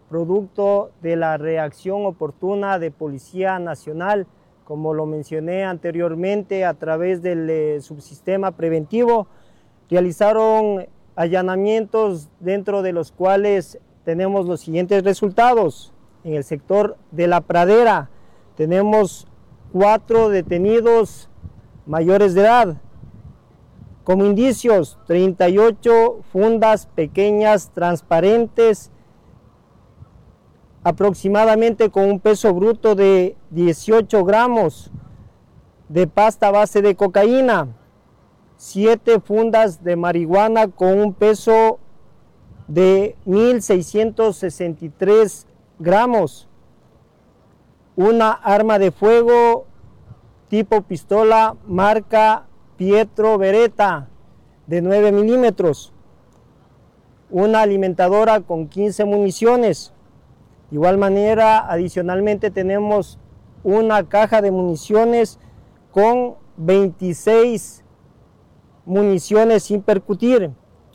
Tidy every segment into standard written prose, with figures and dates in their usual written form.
producto de la reacción oportuna de Policía Nacional, como lo mencioné anteriormente, a través del subsistema preventivo. Realizaron allanamientos dentro de los cuales tenemos los siguientes resultados. En el sector de La Pradera tenemos 4 detenidos mayores de edad. Como indicios, 38 fundas pequeñas transparentes, aproximadamente con un peso bruto de 18 gramos de pasta base de cocaína, 7 fundas de marihuana con un peso de 1.663 gramos, una arma de fuego tipo pistola marca Pietro Beretta de 9 milímetros, una alimentadora con 15 municiones. De igual manera, adicionalmente tenemos una caja de municiones con 26 municiones sin percutir,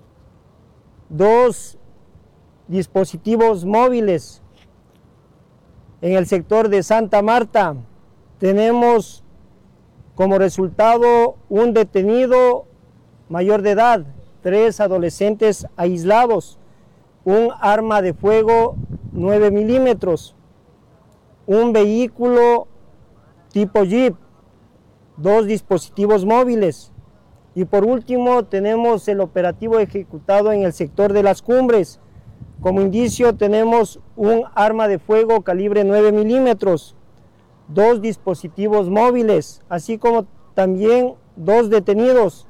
2 dispositivos móviles. En el sector de Santa Marta tenemos como resultado un detenido mayor de edad, 3 adolescentes aislados, un arma de fuego 9 milímetros, un vehículo tipo Jeep, 2 dispositivos móviles. Y por último tenemos el operativo ejecutado en el sector de Las Cumbres. Como indicio tenemos un arma de fuego calibre 9 milímetros, 2 dispositivos móviles, así como también 2 detenidos,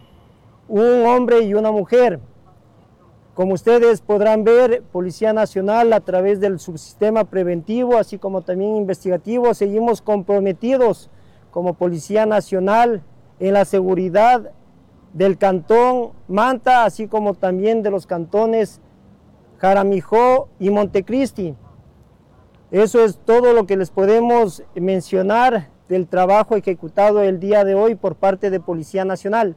un hombre y una mujer. Como ustedes podrán ver, Policía Nacional a través del subsistema preventivo, así como también investigativo, seguimos comprometidos como Policía Nacional en la seguridad del cantón Manta, así como también de los cantones Jaramijó y Montecristi. Eso es todo lo que les podemos mencionar del trabajo ejecutado el día de hoy por parte de Policía Nacional.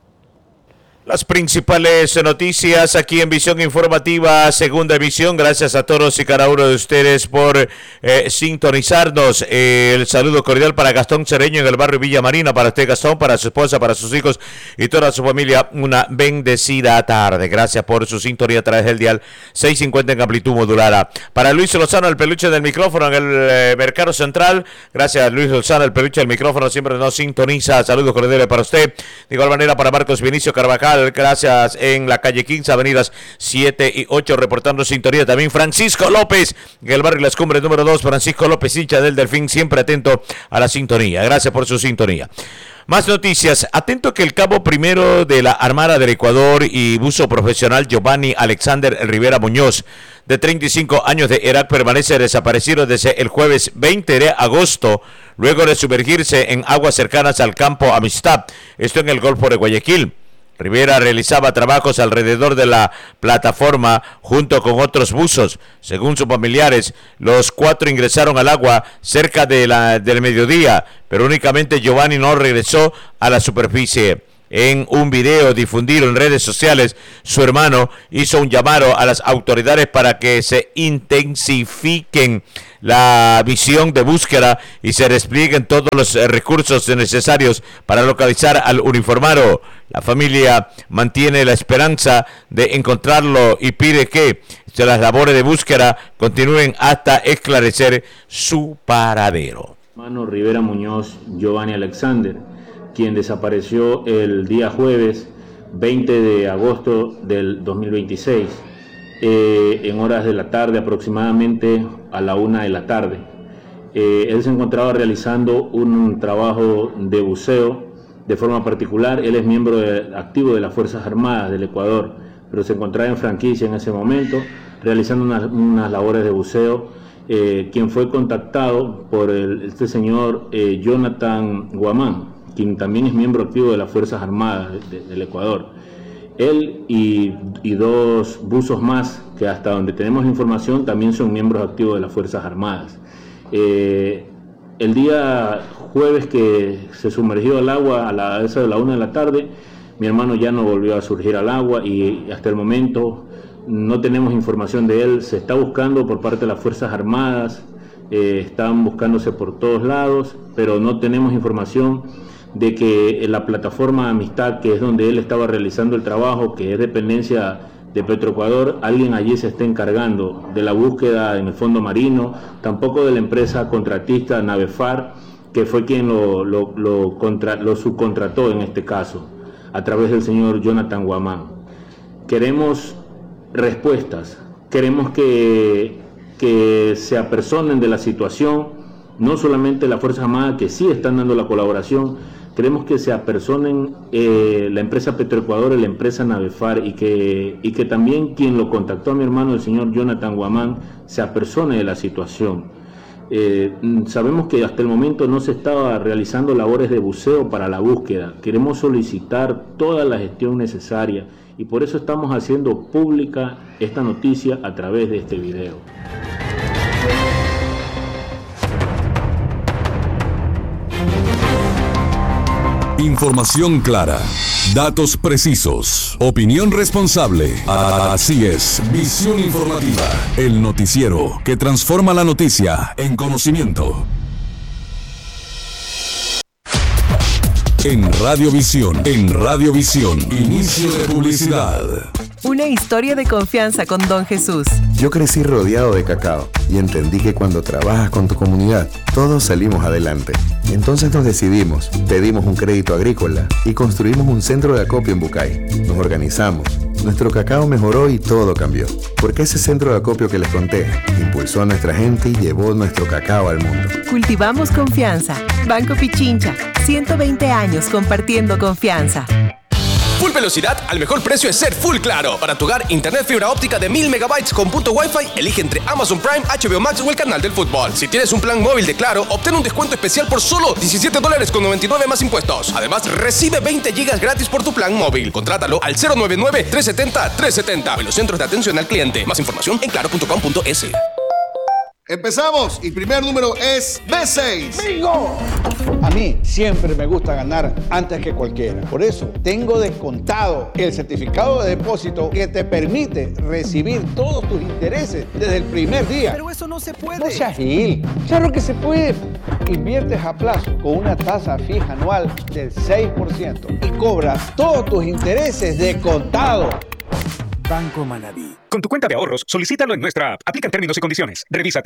Las principales noticias aquí en Visión Informativa, segunda emisión. Gracias a todos y cada uno de ustedes por sintonizarnos. El saludo cordial para Gastón Cereño en el barrio Villa Marina. Para usted, Gastón, para su esposa, para sus hijos y toda su familia, una bendecida tarde. Gracias por su sintonía a través del dial 650 en amplitud modulada. Para Luis Lozano, el peluche del micrófono en el Mercado Central. Gracias, Luis Lozano, el peluche del micrófono, siempre nos sintoniza. Saludos cordiales para usted. De igual manera para Marcos Vinicio Carvajal. Gracias, en la calle 15, avenidas 7 y 8, reportando sintonía. También Francisco López, en el barrio Las Cumbres número 2. Francisco López, hincha del Delfín, siempre atento a la sintonía. Gracias por su sintonía. Más noticias. Atento que el cabo primero de la Armada del Ecuador y buzo profesional Giovanni Alexander Rivera Muñoz, de 35 años de edad, permanece desaparecido desde el jueves 20 de agosto, luego de sumergirse en aguas cercanas al campo Amistad, esto en el Golfo de Guayaquil. Rivera realizaba trabajos alrededor de la plataforma junto con otros buzos. Según sus familiares, los 4 ingresaron al agua cerca del mediodía, pero únicamente Giovanni no regresó a la superficie. En un video difundido en redes sociales, su hermano hizo un llamado a las autoridades para que se intensifiquen la misión de búsqueda y se desplieguen todos los recursos necesarios para localizar al uniformado. La familia mantiene la esperanza de encontrarlo y pide que las labores de búsqueda continúen hasta esclarecer su paradero. Hermano Rivera Muñoz Giovanni Alexander, quien desapareció el día jueves 20 de agosto del 2026, en horas de la tarde, aproximadamente a la 1 de la tarde. Él se encontraba realizando un trabajo de buceo de forma particular. Él es miembro activo de las Fuerzas Armadas del Ecuador, pero se encontraba en franquicia en ese momento, realizando unas labores de buceo. Quien fue contactado por este señor Jonathan Guamán, quien también es miembro activo de las Fuerzas Armadas del Ecuador. Él y 2 buzos más, que hasta donde tenemos información también son miembros activos de las Fuerzas Armadas. El día jueves que se sumergió al agua a eso de la 1 de la tarde, mi hermano ya no volvió a surgir al agua y hasta el momento no tenemos información de él. Se está buscando por parte de las Fuerzas Armadas, están buscándose por todos lados, pero no tenemos información de que en la plataforma Amistad, que es donde él estaba realizando el trabajo, que es dependencia de Petroecuador, alguien allí se está encargando de la búsqueda en el fondo marino, tampoco de la empresa contratista Navefar, que fue quien lo subcontrató en este caso, a través del señor Jonathan Guamán. Queremos respuestas, queremos que se apersonen de la situación, no solamente las Fuerzas Armadas, que sí están dando la colaboración. Queremos que se apersonen la empresa Petroecuador y la empresa Navefar, y que también quien lo contactó a mi hermano, el señor Jonathan Guamán, se apersone de la situación. Sabemos que hasta el momento no se estaba realizando labores de buceo para la búsqueda. Queremos solicitar toda la gestión necesaria y por eso estamos haciendo pública esta noticia a través de este video. Información clara, datos precisos, opinión responsable. Así es, Visión Informativa, el noticiero que transforma la noticia en conocimiento. En Radiovisión, inicio de publicidad. Una historia de confianza con Don Jesús. Yo crecí rodeado de cacao y entendí que cuando trabajas con tu comunidad, todos salimos adelante. Y entonces nos decidimos, pedimos un crédito agrícola y construimos un centro de acopio en Bucay. Nos organizamos, nuestro cacao mejoró y todo cambió. Porque ese centro de acopio que les conté impulsó a nuestra gente y llevó nuestro cacao al mundo. Cultivamos confianza. Banco Pichincha, 120 años compartiendo confianza. Full velocidad al mejor precio es ser Full Claro. Para tu hogar, internet fibra óptica de 1000 megabytes con punto Wi-Fi, elige entre Amazon Prime, HBO Max o el canal del fútbol. Si tienes un plan móvil de Claro, obtén un descuento especial por solo $17.99 más impuestos. Además, recibe 20 gigas gratis por tu plan móvil. Contrátalo al 099-370-370. En los centros de atención al cliente. Más información en claro.com.es. Empezamos y primer número es B6. ¡Bingo! A mí siempre me gusta ganar antes que cualquiera. Por eso tengo descontado el certificado de depósito que te permite recibir todos tus intereses desde el primer día. Pero eso no se puede. No seas gil. Claro que se puede. Inviertes a plazo con una tasa fija anual del 6% y cobras todos tus intereses de contado. Banco Manabí. Con tu cuenta de ahorros, solicítalo en nuestra app. Aplican términos y condiciones. Revisa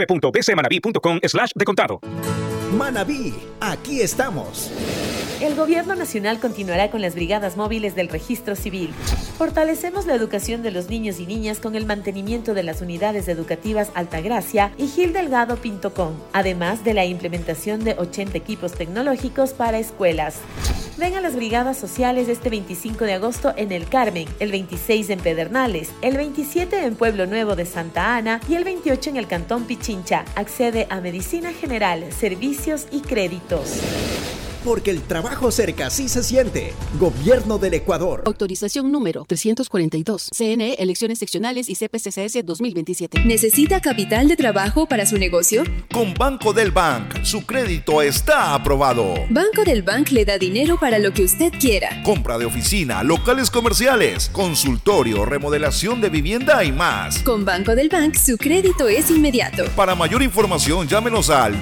www.bcmanabí.com/descontado. Manabí, aquí estamos. El Gobierno Nacional continuará con las brigadas móviles del Registro Civil. Fortalecemos la educación de los niños y niñas con el mantenimiento de las unidades educativas Altagracia y Gil Delgado Pintocón, además de la implementación de 80 equipos tecnológicos para escuelas. Ven a las brigadas sociales este 25 de agosto en El Carmen, el 26 en Pedernales, el 27 en Pueblo Nuevo de Santa Ana y el 28 en el Cantón Pichincha. Accede a Medicina General, Servicios y Créditos. Porque el trabajo cerca sí se siente. Gobierno del Ecuador. Autorización número 342. CNE, Elecciones Seccionales y CPCCS 2027. ¿Necesita capital de trabajo para su negocio? Con Banco del Bank, su crédito está aprobado. Banco del Bank le da dinero para lo que usted quiera. Compra de oficina, locales comerciales, consultorio, remodelación de vivienda y más. Con Banco del Bank, su crédito es inmediato. Para mayor información, llámenos al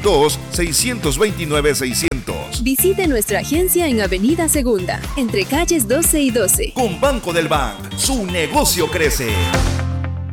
2-629-600. Visite nuestra agencia en Avenida Segunda, entre calles 12 y 12. Con Banco del Bank, su negocio crece.